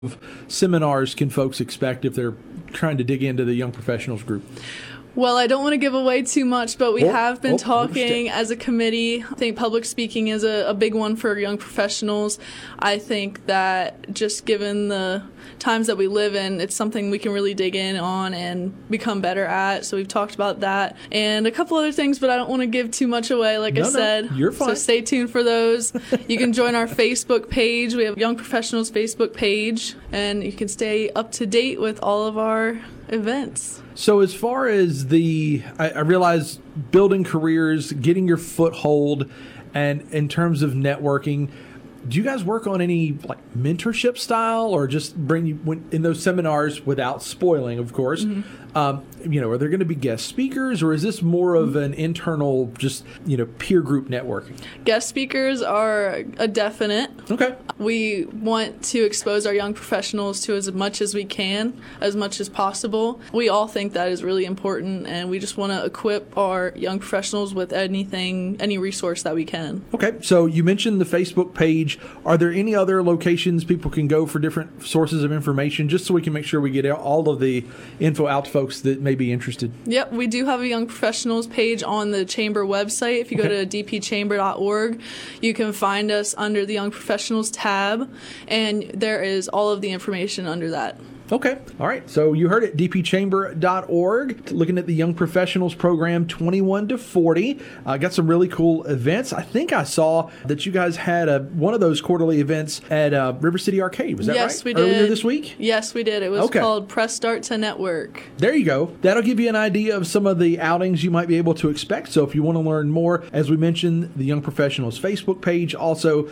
seminars can folks expect if they're trying to dig into the Young Professionals group? Well, I don't want to give away too much, but we have been talking understand. as a committee. I think public speaking is a big one for young professionals. I think that just given the times that we live in, it's something we can really dig in on and become better at. So we've talked about that and a couple other things, but I don't want to give too much away, like I said. You're fine. So stay tuned for those. You can join our Facebook page. We have Young Professionals Facebook page, and you can stay up to date with all of our events. So as far as I realize building careers, getting your foothold, and in terms of networking, do you guys work on any like mentorship style, or just bring you in those seminars without spoiling, of course? Mm-hmm. Are there going to be guest speakers, or is this more of an internal, just peer group networking? Guest speakers are a definite. Okay. We want to expose our young professionals to as much as we can, as much as possible. We all think that is really important, and we just want to equip our young professionals with any resource that we can. Okay. So you mentioned the Facebook page. Are there any other locations people can go for different sources of information, just so we can make sure we get all of the info out to folks that may be interested? Yep, we do have a Young Professionals page on the Chamber website. If you go to dpchamber.org, you can find us under the Young Professionals tab, and there is all of the information under that. Okay. All right. So you heard it, dpchamber.org. Looking at the Young Professionals program 21 to 40. Got some really cool events. I think I saw that you guys had one of those quarterly events at River City Arcade. Was that right? Yes, we did. Earlier this week? Yes, we did. It was called Press Start to Network. There you go. That'll give you an idea of some of the outings you might be able to expect. So if you want to learn more, as we mentioned, the Young Professionals Facebook page, also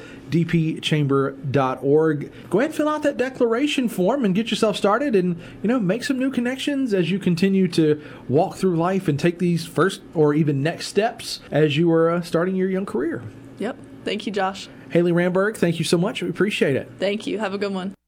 dpchamber.org. Go ahead and fill out that declaration form and get yourself started and, make some new connections as you continue to walk through life and take these first or even next steps as you are starting your young career. Yep. Thank you, Josh. Haley Ramberg, thank you so much. We appreciate it. Thank you. Have a good one.